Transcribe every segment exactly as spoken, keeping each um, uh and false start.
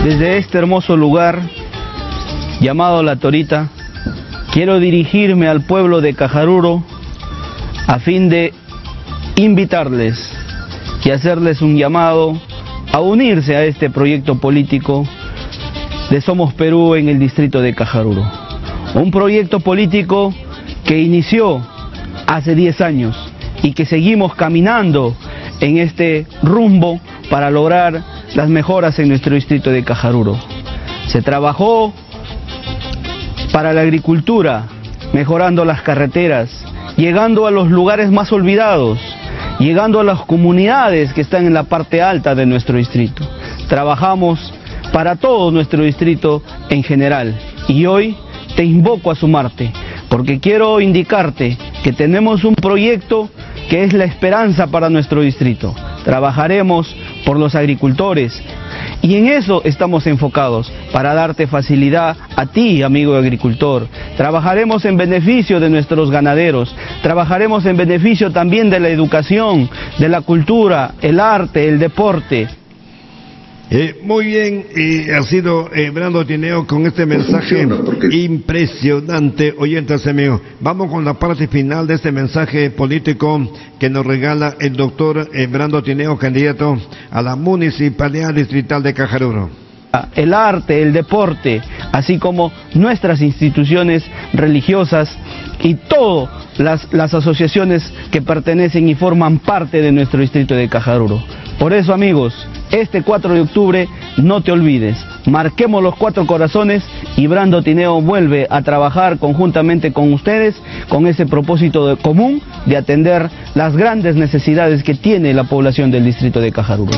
Desde este hermoso lugar, llamado La Torita, quiero dirigirme al pueblo de Cajaruro a fin de invitarles y hacerles un llamado a unirse a este proyecto político de Somos Perú en el distrito de Cajaruro. Un proyecto político que inició hace diez años y que seguimos caminando en este rumbo para lograr las mejoras en nuestro distrito de Cajaruro. Se trabajó para la agricultura, mejorando las carreteras, llegando a los lugares más olvidados, llegando a las comunidades que están en la parte alta de nuestro distrito. Trabajamos para todo nuestro distrito en general y hoy te invoco a sumarte, porque quiero indicarte que tenemos un proyecto que es la esperanza para nuestro distrito. Trabajaremos por los agricultores y en eso estamos enfocados, para darte facilidad a ti, amigo agricultor. Trabajaremos en beneficio de nuestros ganaderos, trabajaremos en beneficio también de la educación, de la cultura, el arte, el deporte. Eh, muy bien, y ha sido eh, Brando Tineo con este mensaje impresionante, oyentes amigos. Vamos con la parte final de este mensaje político que nos regala el doctor eh, Brando Tineo, candidato a la Municipalidad Distrital de Cajaruro. El arte, el deporte, así como nuestras instituciones religiosas y todas las, las asociaciones que pertenecen y forman parte de nuestro distrito de Cajaruro. Por eso, amigos, este cuatro de octubre no te olvides, marquemos los cuatro corazones y Brando Tineo vuelve a trabajar conjuntamente con ustedes con ese propósito de, común de atender las grandes necesidades que tiene la población del distrito de Cajaruro.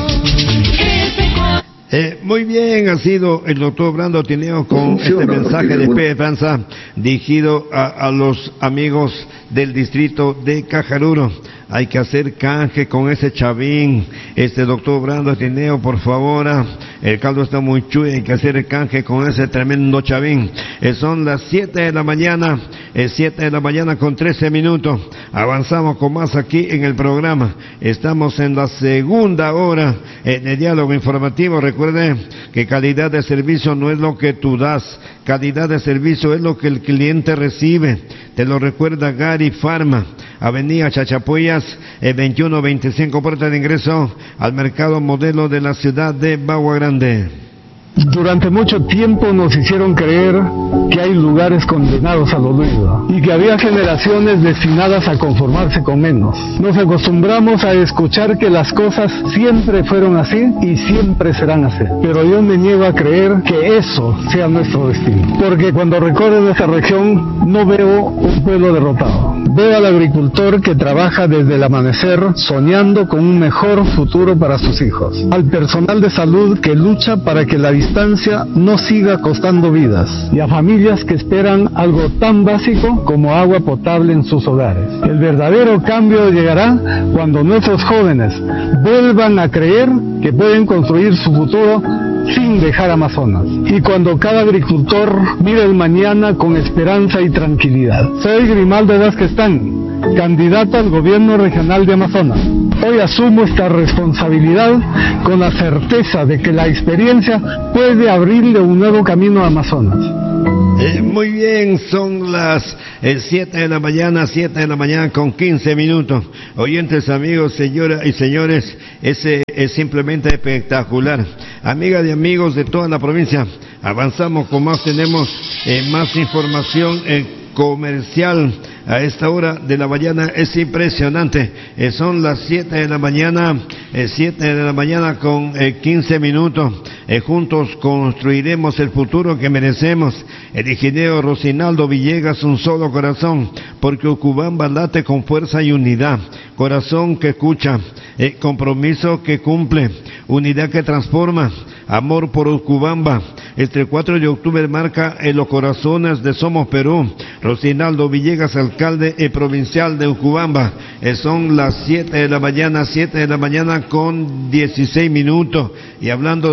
Eh, muy bien, ha sido el doctor Brando Tineo con este mensaje de esperanza dirigido a, a los amigos del distrito de Cajaruro. Hay que hacer canje con ese chavín, este doctor Brando Tineo, por favor. El caldo está muy chulo, hay que hacer el canje con ese tremendo chavín. Eh, son las siete de la mañana, eh, siete de la mañana con trece minutos. Avanzamos con más aquí en el programa. Estamos en la segunda hora eh, de diálogo informativo. Recuerde que calidad de servicio no es lo que tú das, calidad de servicio es lo que el cliente recibe. Te lo recuerda Gary Pharma, Avenida Chachapuyas, eh, veintiuno veinticinco, puerta de ingreso al mercado modelo de la ciudad de Bagua Grande. Durante mucho tiempo nos hicieron creer que hay lugares condenados al olvido y que había generaciones destinadas a conformarse con menos. Nos acostumbramos a escuchar que las cosas siempre fueron así y siempre serán así. Pero yo me niego a creer que eso sea nuestro destino. Porque cuando recorro esta región no veo un pueblo derrotado. Veo al agricultor que trabaja desde el amanecer soñando con un mejor futuro para sus hijos. Al personal de salud que lucha para que la distancia no siga costando vidas, y a familias que esperan algo tan básico como agua potable en sus hogares. El verdadero cambio llegará cuando nuestros jóvenes vuelvan a creer que pueden construir su futuro sin dejar Amazonas, y cuando cada agricultor mire el mañana con esperanza y tranquilidad. Soy Grimaldo Vázquez Tán, candidato al gobierno regional de Amazonas. Hoy asumo esta responsabilidad con la certeza de que la experiencia puede abrirle un nuevo camino a Amazonas. Eh, muy bien, son las eh, siete de la mañana, siete de la mañana con quince minutos. Oyentes, amigos, señoras y señores, ese es simplemente espectacular. Amigas y amigos de toda la provincia, avanzamos con más, tenemos eh, más información eh, comercial a esta hora de la mañana. Es impresionante. Eh, son las siete de la mañana, eh, siete de la mañana con eh, quince minutos. Eh, juntos construiremos el futuro que merecemos. El ingeniero Rosinaldo Villegas, un solo corazón, porque Ucubamba late con fuerza y unidad. Corazón que escucha, eh, compromiso que cumple, unidad que transforma, amor por Ucubamba. Este cuatro de octubre marca en los corazones de Somos Perú. Rosinaldo Villegas, alcalde y provincial de Ucubamba. Eh, son las siete de la mañana, siete de la mañana con dieciséis minutos. Y hablando de Rosinaldo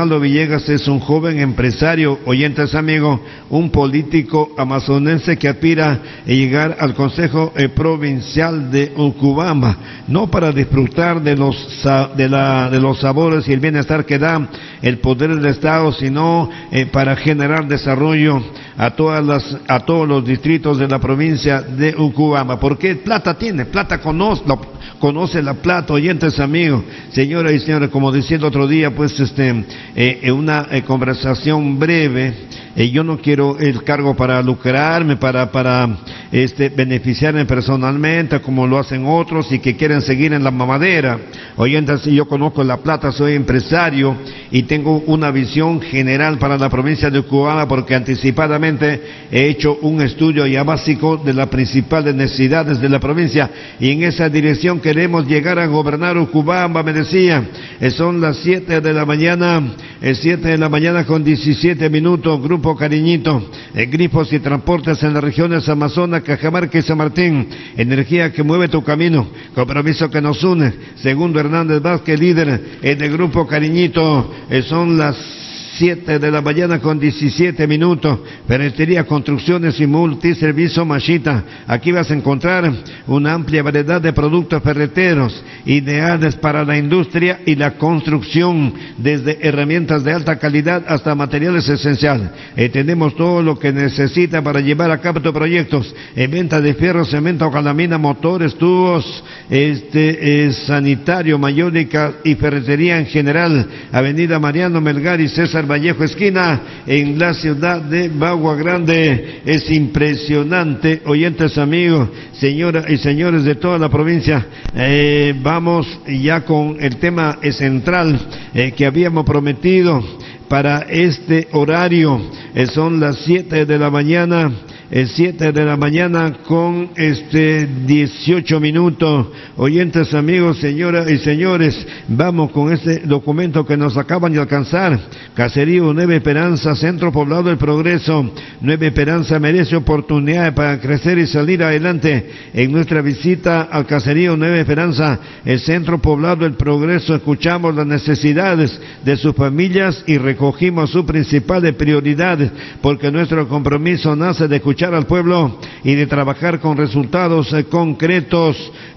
Reinaldo Villegas es un joven empresario, oyentes amigos, un político amazonense que aspira a llegar al Consejo eh, Provincial de Urubamba, no para disfrutar de los, de, la, de los sabores y el bienestar que da el poder del Estado, sino eh, para generar desarrollo a todas las, a todos los distritos de la provincia de Urubamba, porque plata tiene, plata conoce, lo, conoce la plata, oyentes amigos, señoras y señores, como decía el otro día, pues este, eh, una eh, conversación breve. Eh, yo no quiero el cargo para lucrarme, para, para este, beneficiarme personalmente, como lo hacen otros y que quieren seguir en la mamadera. Oyentes, yo conozco la plata, soy empresario y tengo una visión general para la provincia de Urubamba, porque anticipadamente he hecho un estudio ya básico de las principales necesidades de la provincia, y en esa dirección queremos llegar a gobernar Urubamba, me decía. Eh, son las siete de la mañana, eh, siete de la mañana con diecisiete minutos, Grupo Cariñito, eh, grifos y transportes en las regiones Amazonas, Cajamarca y San Martín, energía que mueve tu camino, compromiso que nos une. Segundo Hernández Vázquez, líder eh, del Grupo Cariñito, eh, son las siete de la mañana con diecisiete minutos, ferretería, construcciones y multiservicio Machita. Aquí vas a encontrar una amplia variedad de productos ferreteros, ideales para la industria y la construcción, desde herramientas de alta calidad hasta materiales esenciales. Eh, tenemos todo lo que necesita para llevar a cabo tus proyectos, en venta de fierro, cemento, calamina, motores, tubos, este, eh, sanitario, mayólica y ferretería en general. Avenida Mariano Melgar y César Vallejo esquina, en la ciudad de Bagua Grande. Es impresionante, oyentes amigos, señoras y señores de toda la provincia. Eh, vamos ya con el tema central eh, que habíamos prometido para este horario. Eh, son las siete de la mañana. Es siete de la mañana con este dieciocho minutos. Oyentes amigos, señoras y señores, vamos con este documento que nos acaban de alcanzar. Caserío Nueva Esperanza, Centro Poblado del Progreso. Nueva Esperanza merece oportunidades para crecer y salir adelante. En nuestra visita al Caserío Nueva Esperanza, el Centro Poblado del Progreso, escuchamos las necesidades de sus familias y recogimos sus principales prioridades, porque nuestro compromiso nace de escuchar al pueblo y de trabajar con resultados eh, concretos,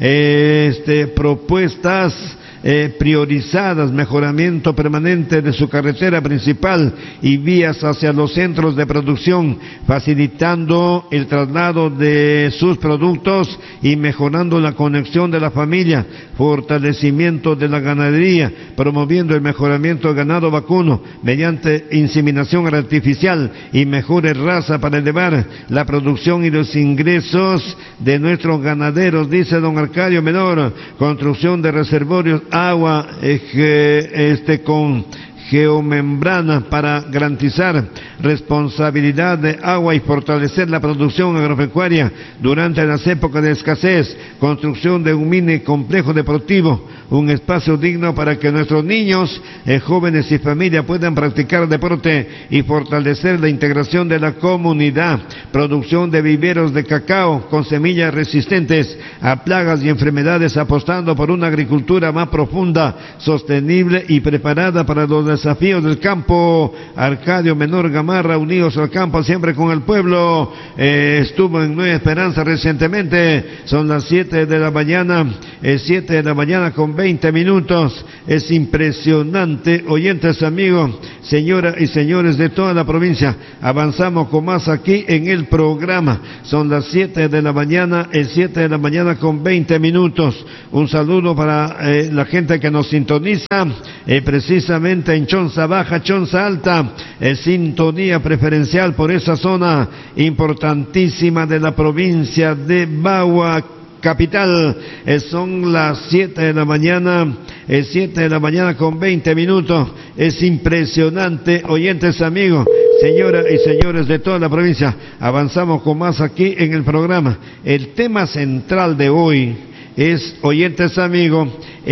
eh, este, propuestas Eh, priorizadas, mejoramiento permanente de su carretera principal y vías hacia los centros de producción, facilitando el traslado de sus productos y mejorando la conexión de la familia, fortalecimiento de la ganadería, promoviendo el mejoramiento del ganado vacuno mediante inseminación artificial y mejores razas para elevar la producción y los ingresos de nuestros ganaderos, dice don Arcadio Menor. Construcción de reservorios, agua eh, este con geomembrana para garantizar responsabilidad de agua y fortalecer la producción agropecuaria durante las épocas de escasez. Construcción de un mini complejo deportivo, un espacio digno para que nuestros niños, eh, jóvenes y familias puedan practicar deporte y fortalecer la integración de la comunidad. Producción de viveros de cacao con semillas resistentes a plagas y enfermedades, apostando por una agricultura más profunda, sostenible y preparada para los desafíos del campo. Arcadio Menor Gamarra, unidos al campo, siempre con el pueblo. Eh, estuvo en Nueva Esperanza recientemente. Son las siete de la mañana, eh, siete de la mañana con veinte minutos. Es impresionante, oyentes amigos, señoras y señores de toda la provincia. Avanzamos con más aquí en el programa. Son las siete de la mañana, el siete de la mañana con veinte minutos. Un saludo para eh, la gente que nos sintoniza, eh, precisamente en Chonza Baja, Chonza Alta, eh, sintonía preferencial por esa zona importantísima de la provincia de Bagua Capital. Eh, son las siete de la mañana, eh, siete de la mañana con veinte minutos. Es impresionante, oyentes amigos, señoras y señores de toda la provincia. Avanzamos con más aquí en el programa. El tema central de hoy es, oyentes amigos, en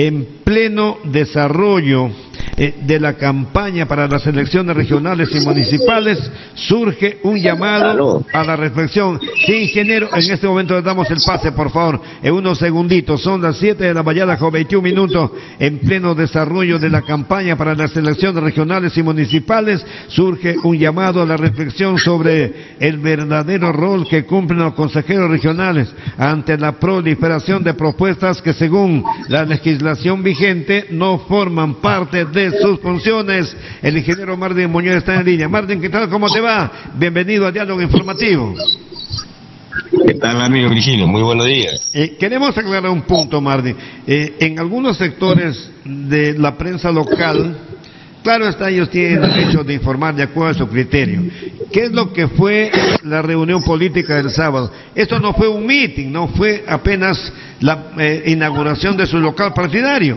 pleno desarrollo eh, de la campaña para las elecciones regionales y municipales, surge un llamado a la reflexión. Sí, ingeniero, en este momento le damos el pase, por favor, en unos segunditos. Son las siete de la mañana con veintiún minutos, en pleno desarrollo de la campaña para las elecciones regionales y municipales, surge un llamado a la reflexión sobre el verdadero rol que cumplen los consejeros regionales ante la proliferación de propuestas que, según la legislación vigente, no forman parte de sus funciones. El ingeniero Martín Muñoz está en línea. Martín, ¿qué tal? ¿Cómo te va? Bienvenido a Diálogo Informativo. ¿Qué tal, amigo Virgilio? Muy buenos días. Eh, queremos aclarar un punto, Martín. Eh, en algunos sectores de la prensa local, claro está, ellos tienen derecho de informar de acuerdo a su criterio. ¿Qué es lo que fue la reunión política del sábado? Esto no fue un meeting, no fue apenas la eh, inauguración de su local partidario.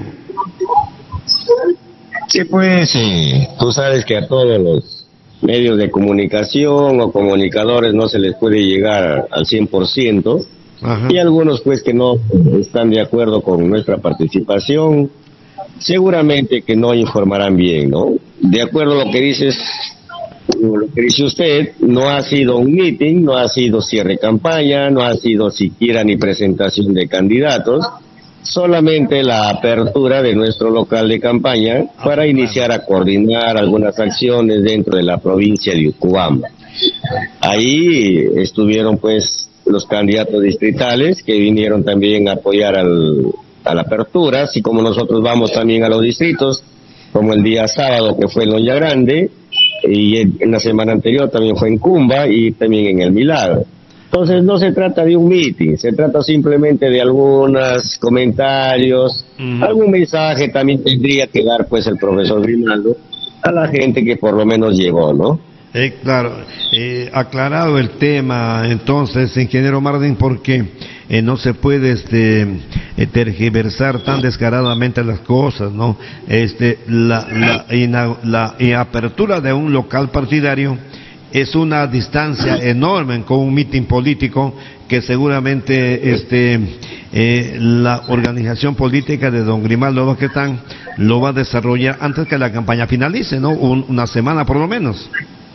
Sí, pues, sí. Tú sabes que a todos los medios de comunicación o comunicadores no se les puede llegar al cien por ciento. Ajá. Y algunos pues que no están de acuerdo con nuestra participación, seguramente que no informarán bien, ¿no? De acuerdo a lo que dices, lo que dice usted, no ha sido un meeting, no ha sido cierre de campaña, no ha sido siquiera ni presentación de candidatos, solamente la apertura de nuestro local de campaña para iniciar a coordinar algunas acciones dentro de la provincia de Utcubamba. Ahí estuvieron pues los candidatos distritales que vinieron también a apoyar al, a la apertura, así como nosotros vamos también a los distritos, como el día sábado que fue en Loya Grande, y en la semana anterior también fue en Cumba y también en El Milagro. Entonces no se trata de un meeting, se trata simplemente de algunos comentarios, mm. algún mensaje también tendría que dar pues el profesor Grimaldo a la gente que por lo menos llegó, ¿no? Eh, claro, eh, aclarado el tema, entonces, ingeniero Martín, porque eh, no se puede este eh, tergiversar tan descaradamente las cosas, ¿no? Este, la, la, ina, la eh, apertura de un local partidario es una distancia enorme con un mitin político que seguramente este eh, la organización política de don Grimaldo Vázquez lo va a desarrollar antes que la campaña finalice, ¿no? Un, una semana por lo menos.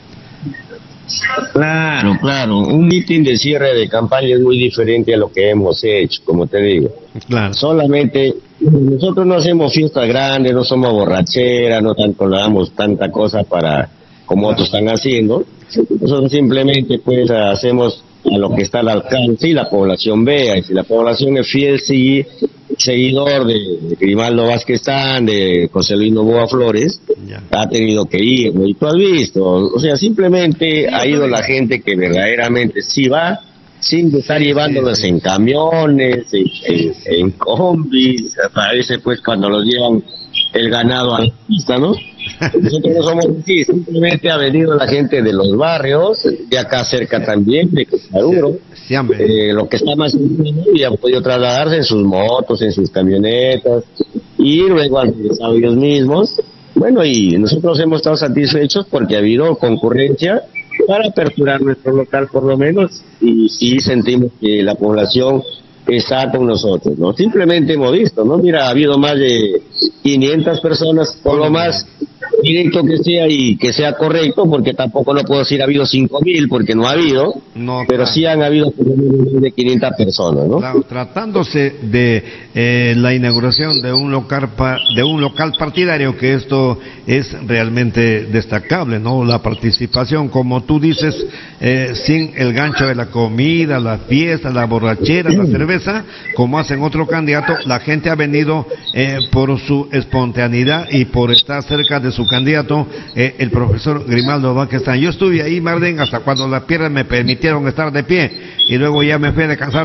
Claro, claro. Un mitin de cierre de campaña es muy diferente a lo que hemos hecho, como te digo. Claro. Solamente nosotros no hacemos fiestas grandes, no somos borracheras, no tanto le damos tanta cosa para como otros están haciendo. Nosotros simplemente pues hacemos a lo que está al alcance y la población vea, y si la población es fiel sí, seguidor de, de Grimaldo Vázquez Tan, de José Luis Novoa Flores, ya. Ha tenido que ir, ¿no? Y tú has visto, o sea, simplemente ha ido la gente que verdaderamente sí va, sin estar sí, llevándolos sí, sí. en camiones, en, en, en combis, parece pues cuando los llevan el ganado a la pista, ¿no? Nosotros no somos así, simplemente ha venido la gente de los barrios, de acá cerca también, de Cajaruro, sí, sí, eh, lo que está más y han podido trasladarse en sus motos, en sus camionetas, y luego han regresado ellos mismos. Bueno, y nosotros hemos estado satisfechos porque ha habido concurrencia para aperturar nuestro local por lo menos, y sí sentimos que la población está con nosotros, ¿no? Simplemente hemos visto, ¿no? Mira, ha habido más de quinientas personas, por lo más directo que sea y que sea correcto, porque tampoco no puedo decir ha habido cinco mil, porque no ha habido, no, pero claro. Sí han habido por lo menos de quinientas personas, ¿no? Claro, tratándose de eh, la inauguración de un local pa, de un local partidario, que esto es realmente destacable, ¿no? La participación, como tú dices, eh, sin el gancho de la comida, la fiesta, la borrachera, la cerveza, como hacen otros candidatos, la gente ha venido eh, por su espontaneidad y por estar cerca de su candidato, eh, el profesor Grimaldo Vázquez Tan. Yo estuve ahí, Martín, hasta cuando las piernas me permitieron estar de pie, y luego ya me fui a descansar.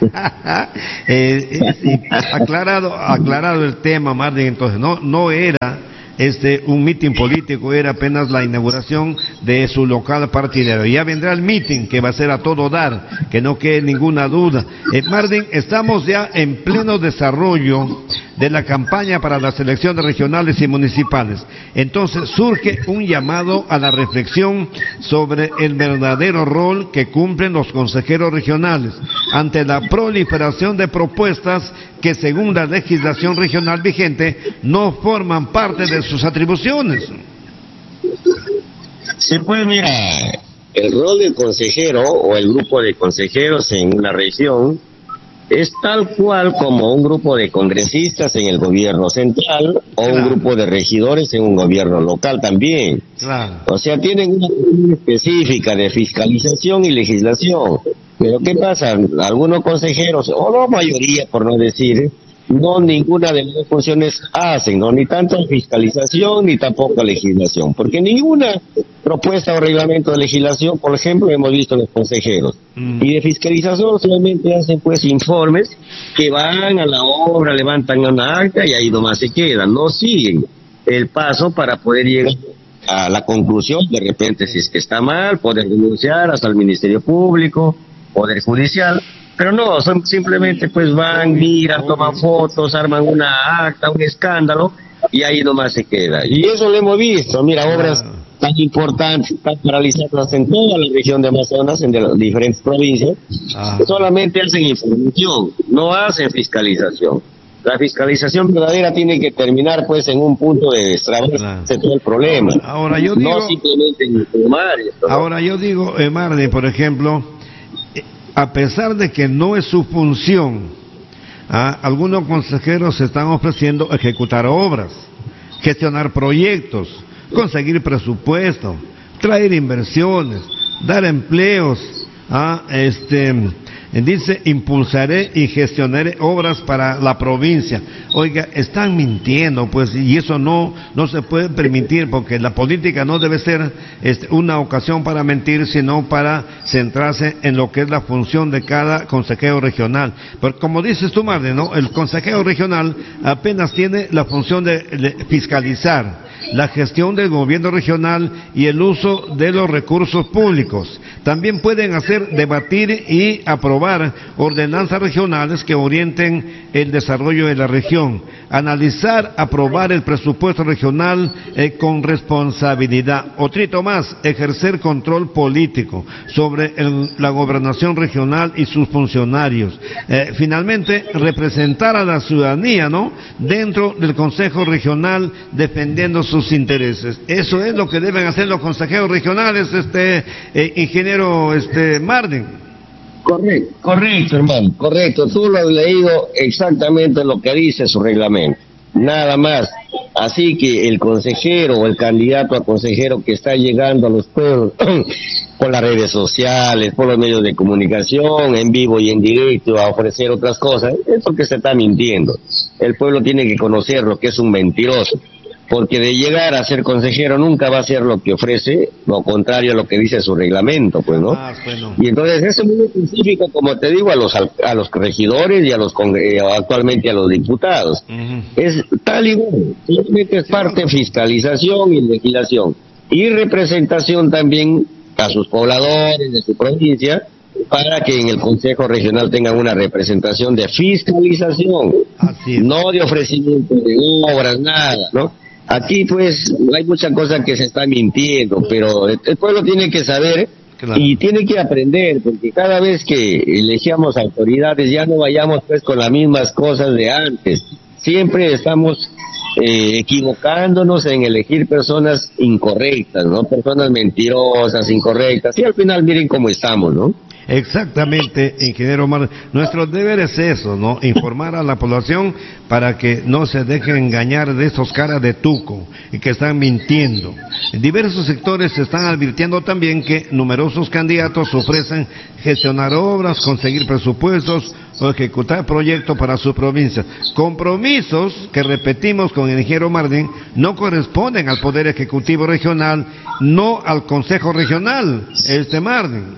eh, eh, aclarado, aclarado el tema, Martín, entonces, no, no era este un mitin político, era apenas la inauguración de su local partidario. Ya vendrá el mitin que va a ser a todo dar, que no quede ninguna duda. Eh, Martín, estamos ya en pleno desarrollo de la campaña para las elecciones regionales y municipales. Entonces surge un llamado a la reflexión sobre el verdadero rol que cumplen los consejeros regionales ante la proliferación de propuestas que según la legislación regional vigente no forman parte de sus atribuciones. Sí, pues mira, el rol del consejero o el grupo de consejeros en una región es tal cual como un grupo de congresistas en el gobierno central o claro. un grupo de regidores en un gobierno local también. Claro. O sea, tienen una función específica de fiscalización y legislación. Pero ¿qué pasa? Algunos consejeros, o la mayoría por no decir, no ninguna de las funciones hacen, no ni tanto fiscalización ni tampoco legislación, porque ninguna propuesta o reglamento de legislación, por ejemplo, hemos visto en los consejeros, mm. y de fiscalización solamente hacen pues informes que van a la obra, levantan una acta y ahí nomás se quedan, no siguen el paso para poder llegar a la conclusión, de repente si es que está mal, poder denunciar hasta el Ministerio Público, Poder Judicial. Pero no, son simplemente pues van, miran, toman fotos, arman una acta, un escándalo, y ahí nomás se queda. Y eso lo hemos visto, mira, obras tan importantes, tan paralizadas en toda la región de Amazonas, en de las diferentes provincias, ah. solamente hacen información, no hacen fiscalización. La fiscalización verdadera tiene que terminar pues en un punto de destrabarse todo el problema. Ahora yo digo, no simplemente informar. Esto, ¿no? Ahora yo digo, eh, Marley, por ejemplo, a pesar de que no es su función, ¿ah? algunos consejeros se están ofreciendo ejecutar obras, gestionar proyectos, conseguir presupuesto, traer inversiones, dar empleos, ¿ah? este, dice, impulsaré y gestionaré obras para la provincia. Oiga, están mintiendo, pues, y eso no, no se puede permitir, porque la política no debe ser este, una ocasión para mentir, sino para centrarse en lo que es la función de cada consejero regional. Pero como dices tú, Marley, ¿no? El consejero regional apenas tiene la función de, de fiscalizar la gestión del gobierno regional y el uso de los recursos públicos. También pueden hacer, debatir y aprobar ordenanzas regionales que orienten el desarrollo de la región, analizar, aprobar el presupuesto regional eh, con responsabilidad. Otrito más, ejercer control político sobre el, la gobernación regional y sus funcionarios. Eh, finalmente, representar a la ciudadanía, ¿no?, dentro del Consejo Regional, defendiendo sus intereses. Eso es lo que deben hacer los consejeros regionales, este eh, ingeniero este Marley. Correcto, correcto, hermano, correcto. Tú lo has leído exactamente lo que dice su reglamento, nada más. Así que el consejero o el candidato a consejero que está llegando a los pueblos por las redes sociales, por los medios de comunicación, en vivo y en directo, a ofrecer otras cosas, es porque se está mintiendo. El pueblo tiene que conocer lo que es un mentiroso, porque de llegar a ser consejero nunca va a ser lo que ofrece, lo contrario a lo que dice su reglamento, pues, ¿no? Ah, bueno. Y entonces eso es muy específico, como te digo, a los a los regidores y a los eh, actualmente a los diputados. Uh-huh. Es tal y bueno, simplemente es parte de fiscalización y legislación, y representación también a sus pobladores de su provincia, para que en el Consejo Regional tengan una representación de fiscalización, no de ofrecimiento de obras, nada, ¿no? Aquí pues hay muchas cosas que se están mintiendo, pero el pueblo tiene que saber, claro, y tiene que aprender, porque cada vez que elegíamos autoridades ya no vayamos pues con las mismas cosas de antes. Siempre estamos eh, equivocándonos en elegir personas incorrectas, ¿no? Personas mentirosas, incorrectas, y al final miren cómo estamos, ¿no? Exactamente, ingeniero Mar. Nuestro deber es eso, ¿no? Informar a la población para que no se dejen engañar de esos caras de tuco y que están mintiendo. En diversos sectores se están advirtiendo también que numerosos candidatos ofrecen gestionar obras, conseguir presupuestos o ejecutar proyectos para su provincia. Compromisos que, repetimos con el ingeniero Marley, no corresponden al Poder Ejecutivo Regional, no al Consejo Regional, este Marley.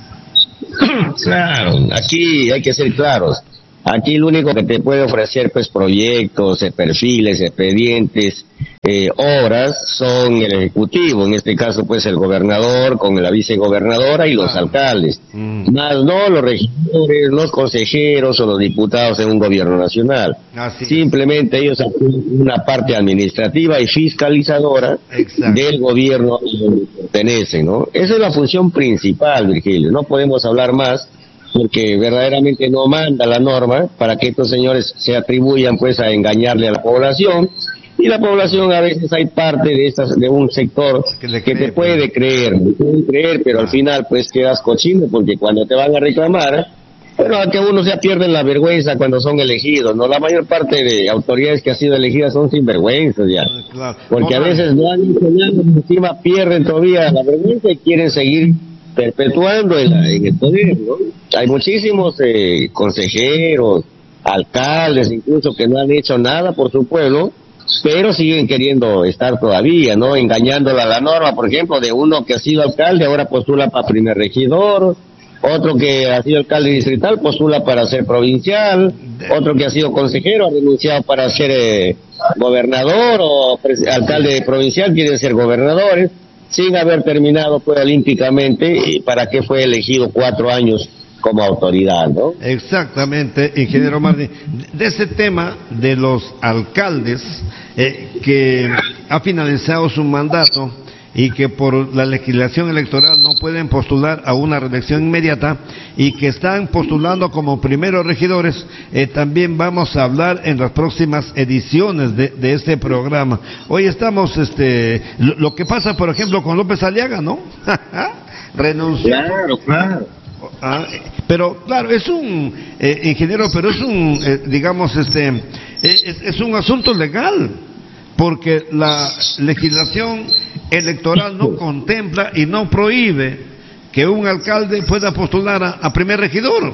Claro, aquí hay que ser claros. Aquí lo único que te puede ofrecer pues proyectos, perfiles, expedientes, eh, obras son el ejecutivo, en este caso pues el gobernador con la vicegobernadora y los ah. alcaldes, mm. más no los regidores, los consejeros o los diputados en un gobierno nacional. Así Simplemente es. ellos actúan una parte administrativa y fiscalizadora Exacto. del gobierno a donde pertenecen, ¿no? Esa es la función principal, Virgilio, no podemos hablar más porque verdaderamente no manda la norma para que estos señores se atribuyan pues a engañarle a la población. Y la población a veces hay parte de estas de un sector que, que cree, te puede creer, puede creer, pero al final pues quedas cochino porque cuando te van a reclamar, bueno, que uno se pierde la vergüenza cuando son elegidos, ¿no? La mayor parte de autoridades que han sido elegidas son sinvergüenzas ya, claro. porque no, a veces no han hecho nada, encima pierden todavía la vergüenza y quieren seguir perpetuando en, la, en el poder, ¿no? Hay muchísimos eh, consejeros, alcaldes incluso que no han hecho nada por su pueblo, pero siguen queriendo estar todavía, ¿no? Engañándola a la norma, por ejemplo, de uno que ha sido alcalde, ahora postula para primer regidor, otro que ha sido alcalde distrital postula para ser provincial, otro que ha sido consejero ha renunciado para ser eh, gobernador o alcalde provincial, quieren ser gobernadores, sin haber terminado pues olímpicamente, y para qué fue elegido cuatro años como autoridad, ¿no? Exactamente, ingeniero Martín. De ese tema de los alcaldes eh, que ha finalizado su mandato y que por la legislación electoral no pueden postular a una reelección inmediata y que están postulando como primeros regidores, eh, también vamos a hablar en las próximas ediciones de, de este programa. Hoy estamos, este, lo, lo que pasa, por ejemplo, con López Aliaga, ¿no? Renunció. Claro, claro. Ah, pero claro, es un eh, ingeniero, pero es un, eh, digamos, este, es, es un asunto legal, porque la legislación electoral no contempla y no prohíbe que un alcalde pueda postular a, a primer regidor.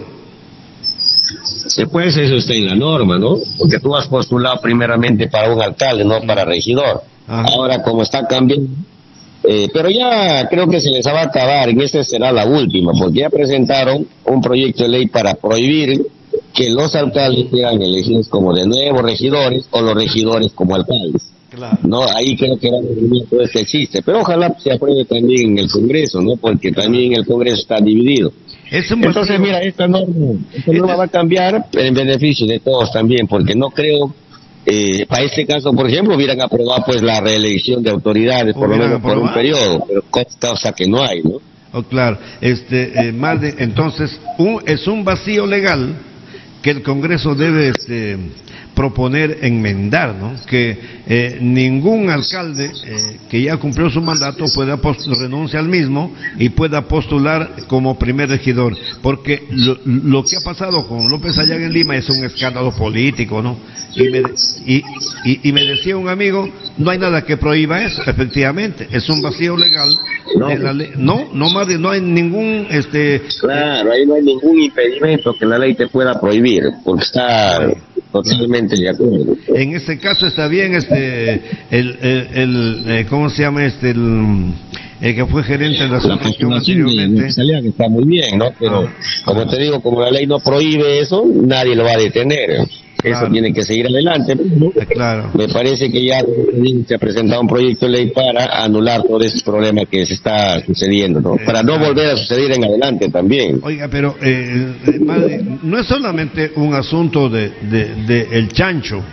Se puede, eso está en la norma, ¿no? Porque tú has postulado primeramente para un alcalde, no para regidor. Ajá. Ahora, como está cambiando. Eh, pero ya creo que se les va a acabar, en esta será la última, porque ya presentaron un proyecto de ley para prohibir que los alcaldes sean elegidos como de nuevo regidores o los regidores como alcaldes. Claro. No, ahí creo que va a terminar todo este chiste, pero ojalá se apruebe también en el Congreso, ¿no? Porque también el Congreso está dividido. Es un Entonces, motivo... mira, esta norma, esta norma va a cambiar en beneficio de todos también, porque no creo... Eh, para este caso, por ejemplo, hubieran aprobado pues la reelección de autoridades, por lo menos por un periodo, pero cosa que no hay, ¿no? Oh, claro, este, eh, Marde, entonces, un, es un vacío legal que el Congreso debe este, proponer enmendar, ¿no? Que eh, ningún alcalde eh, que ya cumplió su mandato pueda renunciar al mismo y pueda postular como primer regidor, porque lo, lo que ha pasado con López Aliaga en Lima es un escándalo político, ¿no? Y me, y, y, y me decía un amigo, no hay nada que prohíba eso, efectivamente, es un vacío legal. No, de la ley. no, no, más de, no hay ningún, este... Claro, ahí no hay ningún impedimento que la ley te pueda prohibir, porque está totalmente de acuerdo. En este caso está bien, este, el, el, el eh, ¿cómo se llama este, el... el que fue gerente de la asociación anteriormente. Que está muy bien, ¿no? Pero, ah, como te digo, como la ley no prohíbe eso, nadie lo va a detener. Eso claro. Tiene que seguir adelante. ¿No? Claro. Me parece que ya se ha presentado un proyecto de ley para anular todo ese problema que se está sucediendo, ¿no? Eh, para no claro. volver a suceder en adelante también. Oiga, pero eh, madre, no es solamente un asunto de, de, de el chancho,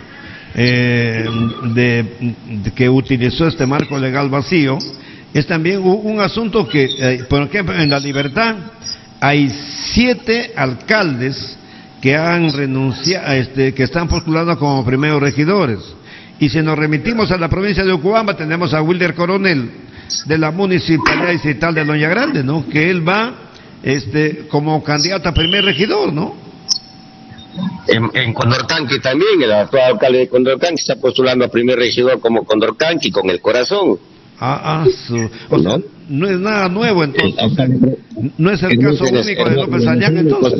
eh, de, de que utilizó este marco legal vacío. Es también un, un asunto que, eh, por ejemplo, en La Libertad hay siete alcaldes que han renunciado, este, que están postulando como primeros regidores. Y si nos remitimos a la provincia de Ucubamba, tenemos a Wilder Coronel, de la Municipalidad Distrital de Loña Grande, ¿no? Que él va, este, como candidato a primer regidor, ¿no? En, en Condorcanqui también, el actual alcalde de Condorcanqui está postulando a primer regidor como Condorcanqui, con el corazón. Ah, ah, su, o sea, no es nada nuevo entonces, no es el caso único de López Aliaga entonces.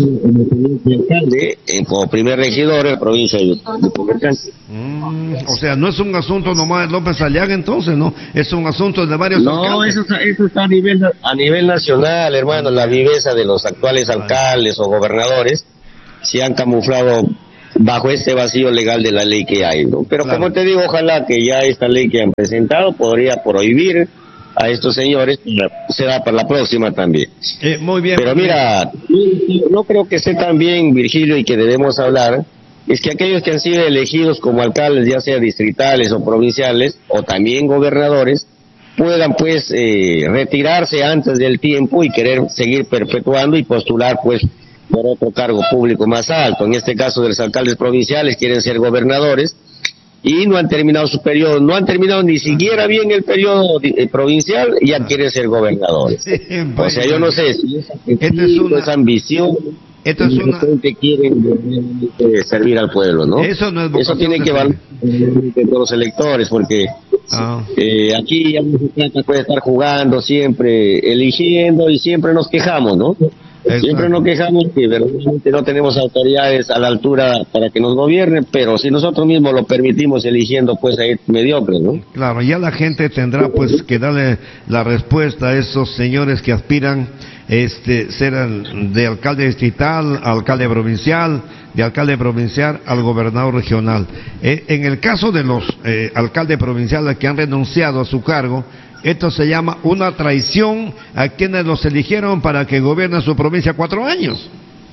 Como primer regidor en la provincia de Condorcanqui. Mm, o sea, no es un asunto nomás de López Aliaga entonces, ¿no? Es un asunto de varios no, alcaldes. No, eso, eso está a nivel, a nivel nacional, hermano, la viveza de los actuales alcaldes o gobernadores se han camuflado bajo este vacío legal de la ley que hay, ¿no? Pero claro, como te digo, ojalá que ya esta ley que han presentado podría prohibir a estos señores, será para la próxima también. Eh, muy bien. Pero mira, no creo que esté tan bien, Virgilio, y que debemos hablar, es que aquellos que han sido elegidos como alcaldes, ya sea distritales o provinciales, o también gobernadores, puedan pues eh, retirarse antes del tiempo y querer seguir perpetuando y postular pues por otro cargo público más alto. En este caso de los alcaldes provinciales quieren ser gobernadores y no han terminado su periodo, no han terminado ni siquiera bien el periodo eh, provincial y ya quieren ser gobernadores. Sí, bueno, o sea, yo no sé si esa, es una, esa ambición, esto es una... que quieren eh, servir al pueblo, ¿no? Eso no es Eso tiene que valer de todos los electores, porque ah. eh, aquí ya no se trata de estar jugando siempre, eligiendo y siempre nos quejamos, ¿no? Exacto. Siempre nos quejamos que verdaderamente no tenemos autoridades a la altura para que nos gobiernen, pero si nosotros mismos lo permitimos eligiendo, pues ahí mediocres, ¿no? Claro, ya la gente tendrá pues que darle la respuesta a esos señores que aspiran este ser de alcalde distrital, alcalde provincial, de alcalde provincial al gobernador regional. Eh, en el caso de los eh, alcaldes provinciales que han renunciado a su cargo, esto se llama una traición a quienes los eligieron para que gobiernen su provincia cuatro años.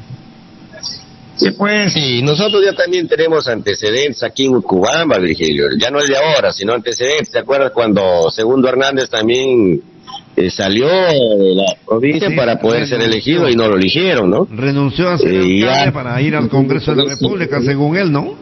Sí, pues, sí, nosotros ya también tenemos antecedentes aquí en Ucubamba, Virgilio, ya no es de ahora, sino antecedentes. ¿Te acuerdas cuando Segundo Hernández también eh, salió de la provincia sí, para poder renunció. ser elegido y no lo eligieron, ¿no? Renunció a ser eh, alcalde ya, para ir al Congreso de la República, según él, ¿no?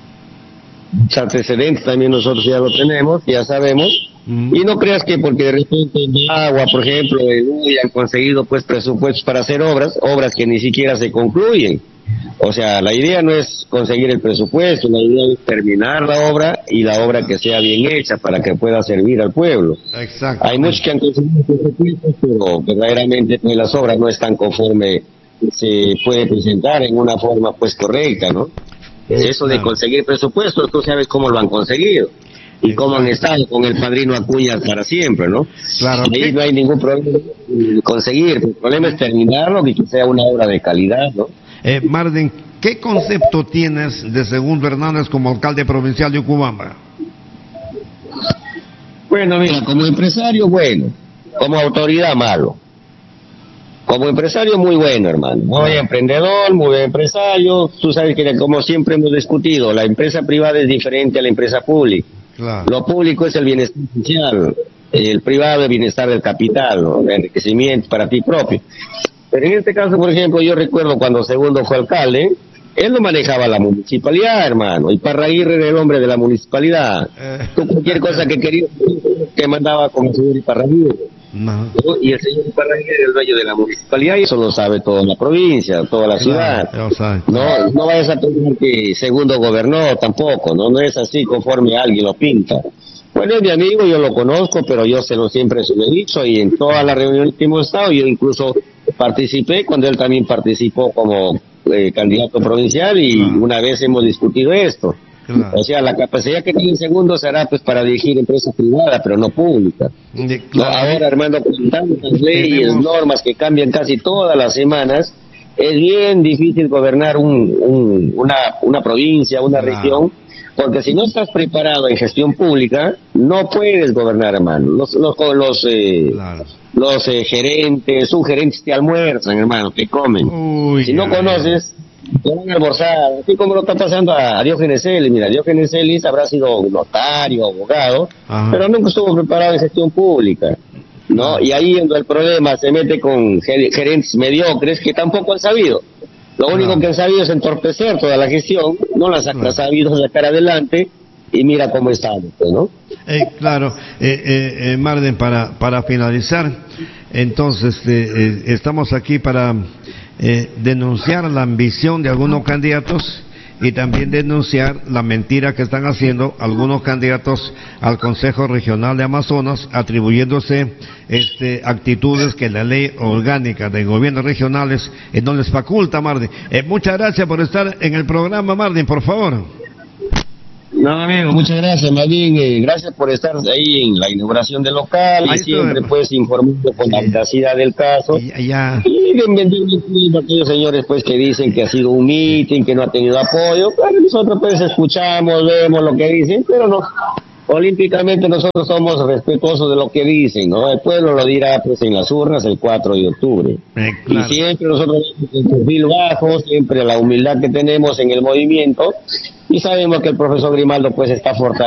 Antecedentes también nosotros ya lo tenemos, ya sabemos. Mm. Y no creas que porque de repente en Agua, por ejemplo, en Uy han conseguido pues presupuestos para hacer obras, obras que ni siquiera se concluyen. O sea, la idea no es conseguir el presupuesto, la idea es terminar la obra y la obra que sea bien hecha para que pueda servir al pueblo. Exacto. Hay muchos que han conseguido presupuestos, pero verdaderamente pues, las obras no están conforme se puede presentar en una forma pues correcta, ¿no? Eso de conseguir presupuestos, tú sabes cómo lo han conseguido y cómo han estado con el padrino Acuña para siempre, ¿no? Claro. Ahí no hay ningún problema de conseguir, el problema es terminarlo y que sea una obra de calidad, ¿no? Eh, Marden, ¿qué concepto tienes de Segundo Hernández como alcalde provincial de Ucubamba? Bueno, mira, como empresario, bueno, como autoridad, malo. Como empresario, muy bueno, hermano. Muy emprendedor, muy buen empresario. Tú sabes que, como siempre hemos discutido, la empresa privada es diferente a la empresa pública. Claro. Lo público es el bienestar social, el privado el bienestar del capital, ¿no? El enriquecimiento para ti propio. Pero en este caso, por ejemplo, yo recuerdo cuando Segundo fue alcalde, él no manejaba la municipalidad, hermano. Y Parraguirre era el hombre de la municipalidad. Eh. Cualquier cosa que quería, que mandaba con el señor Iparraguirre. No. ¿No? Y el señor Iparraguirre era el dueño de la municipalidad y eso lo sabe toda la provincia, toda la ciudad. Claro, no, no vayas a pensar que Segundo gobernó tampoco, no, no es así conforme alguien lo pinta. Bueno, es mi amigo, yo lo conozco, pero yo se lo siempre se lo he dicho y en todas las reuniones que hemos estado, yo incluso participé cuando él también participó como eh, candidato provincial y claro, una vez hemos discutido esto. Claro. O sea, la capacidad que tiene el Segundo será pues para dirigir empresas privadas, pero no públicas. Claro. No, ahora, hermano, con tantas leyes, Tenemos... normas que cambian casi todas las semanas, es bien difícil gobernar un, un, una, una provincia, una claro, región, porque si no estás preparado en gestión pública, no puedes gobernar, hermano. Los, los, los, eh, claro, los eh, gerentes, subgerentes te almuerzan, hermano, te comen. Uy, si no conoces... te van a almorzar, así como lo está pasando a, a Diógenes Celis. Mira, Diógenes Celis habrá sido notario, abogado, ajá, pero nunca estuvo preparado en gestión pública, ¿no? Y ahí donde el problema se mete con gerentes mediocres que tampoco han sabido. Lo único ajá, que han sabido es entorpecer toda la gestión, no las ha sabido sacar adelante y mira cómo estamos, ¿no? Eh, claro, eh, eh, eh, Marden, para, para finalizar, entonces eh, eh, estamos aquí para... Eh, denunciar la ambición de algunos candidatos y también denunciar la mentira que están haciendo algunos candidatos al Consejo Regional de Amazonas, atribuyéndose este, actitudes que la ley orgánica de gobiernos regionales eh, no les faculta, Marden. Eh, muchas gracias por estar en el programa, Marden, por favor. No, amigo, muchas gracias, más bien, eh, gracias por estar ahí en la inauguración del local y siempre pues informando con sí. la veracidad del caso. Ya, ya. Y bienvenidos a aquellos señores pues que dicen que ha sido un meeting, que no ha tenido apoyo. Claro, nosotros pues escuchamos, vemos lo que dicen, pero no. Olímpicamente nosotros somos respetuosos de lo que dicen, ¿no? El pueblo lo dirá pues en las urnas el cuatro de octubre. Eh, claro. Y siempre nosotros en perfil bajo, siempre la humildad que tenemos en el movimiento, y sabemos que el profesor Grimaldo pues está fortalecido